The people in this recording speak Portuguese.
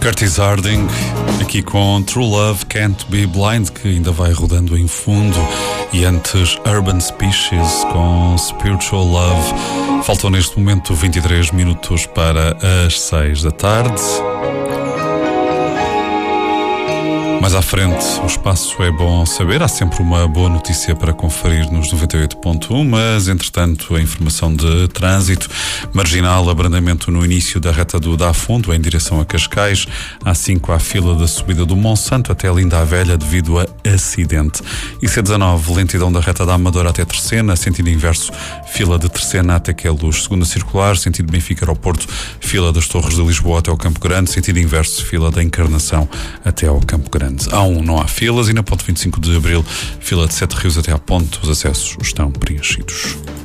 Curtis Harding, aqui com True Love Can't Be Blind, que ainda vai rodando em fundo. E antes Urban Species com Spiritual Love. Faltam neste momento 23 minutos para as 6 da tarde. Mais à frente, o espaço é bom saber. Há sempre uma boa notícia para conferir nos 98.1, mas, entretanto, a informação de trânsito. Marginal, abrandamento no início da reta do Dá Fundo, em direção a Cascais. A5, à fila da subida do Monsanto até Linda a Velha, devido a acidente. IC19, lentidão da reta da Amadora até Terceira, sentido inverso, fila de Terceira até Queluz. Segunda circular, sentido Benfica Aeroporto, fila das Torres de Lisboa até ao Campo Grande. Sentido inverso, fila da Encarnação até ao Campo Grande. A1 não há filas e na ponte 25 de Abril, fila de Sete Rios até à ponte, os acessos estão preenchidos.